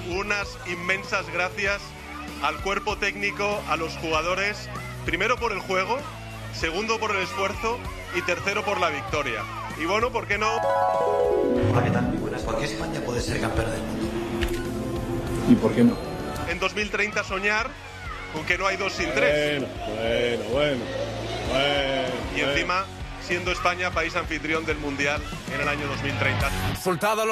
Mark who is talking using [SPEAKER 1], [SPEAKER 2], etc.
[SPEAKER 1] unas inmensas gracias al cuerpo técnico, a los jugadores, primero por el juego, segundo por el esfuerzo y tercero por la victoria. Y bueno, ¿por qué no?
[SPEAKER 2] Hola, ¿qué tal? Muy buenas. ¿Por qué España puede ser campeona del mundo?
[SPEAKER 3] ¿Y por qué no?
[SPEAKER 1] En 2030 soñar con que no hay 2 sin 3.
[SPEAKER 3] Bueno.
[SPEAKER 1] Y encima, siendo España país anfitrión del Mundial en el año 2030.